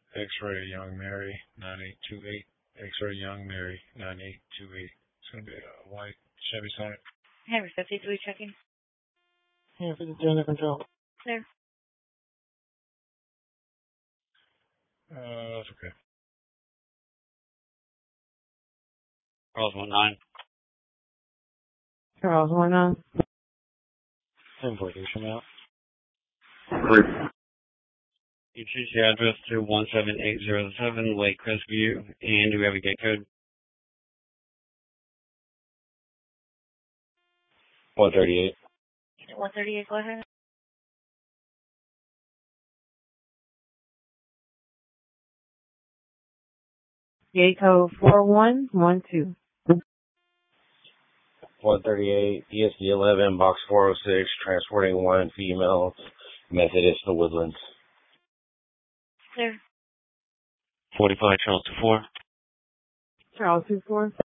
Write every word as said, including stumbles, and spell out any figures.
X-ray Young Mary, nine eight two eight. X-ray Young Mary, nine eight two eight. It's going to be a white Chevy Sonic. Hammer fifty-three checking. Yeah, fifty-three under control. Clear. Uh, that's okay. Charles one nine. Charles one nine. Importation out. You choose your address to one seven eight zero seven Lake Crestview, and do we have a gate code? one thirty-eight. one thirty-eight, go ahead. Gate code four one one two. one thirty-eight, E S D eleven, box four oh six, transporting one female Methodist to Woodlands. Clear. forty-five Charles two four. Charles two four.